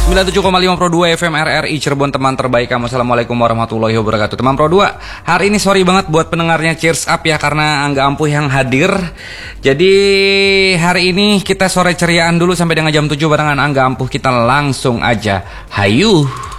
97,5 Pro 2 FM RRI Cirebon, teman terbaik kamu. Assalamualaikum warahmatullahi wabarakatuh. Teman Pro 2, hari ini sorry banget buat pendengarnya Cheers Up ya, karena Angga Ampuh yang hadir. Jadi hari ini kita sore ceriaan dulu sampai dengan jam 7 barengan Angga Ampuh. Kita langsung aja, hayu.